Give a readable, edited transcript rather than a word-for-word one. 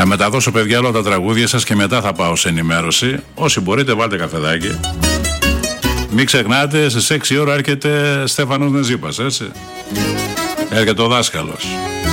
Θα μεταδώσω, παιδιά, όλα τα τραγούδια σας και μετά θα πάω σε ενημέρωση. Όσοι μπορείτε, βάλτε καφεδάκι. Μην ξεχνάτε, στις 6 ώρα έρχεται Στέφανος Νεζίπας, έτσι. Έρχεται ο δάσκαλος.